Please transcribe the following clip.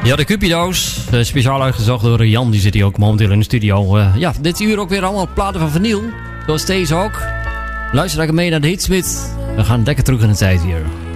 Ja, de Cupido's. Speciaal uitgezocht door Jan. Die zit hier ook momenteel in de studio. Ja, dit uur ook weer allemaal platen van vinyl. Zoals deze ook. Luister lekker mee naar de Hitsmith. We gaan lekker terug in de tijd hier.